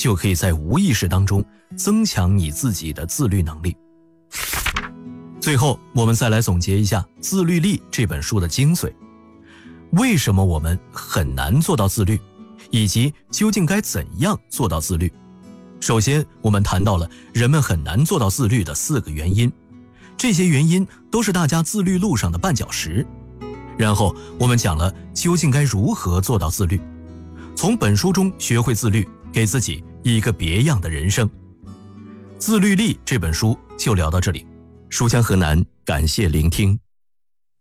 就可以在无意识当中增强你自己的自律能力。最后，我们再来总结一下《自律力》这本书的精髓。为什么我们很难做到自律，以及究竟该怎样做到自律？首先，我们谈到了人们很难做到自律的4个原因，这些原因都是大家自律路上的绊脚石。然后，我们讲了究竟该如何做到自律，从本书中学会自律，给自己一个别样的人生。《自律力》这本书就聊到这里，书香河南，感谢聆听。